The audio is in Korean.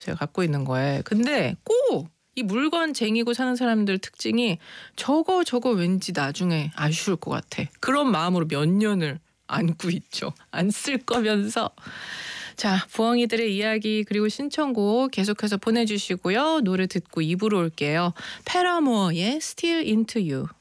제가 갖고 있는 거에. 근데 꼭 이 물건쟁이고 사는 사람들 특징이 저거 왠지 나중에 아쉬울 것 같아. 그런 마음으로 몇 년을 안고 있죠. 안 쓸 거면서. 자, 부엉이들의 이야기 그리고 신청곡 계속해서 보내주시고요. 노래 듣고 입으로 올게요. 패러모어의 Still Into You.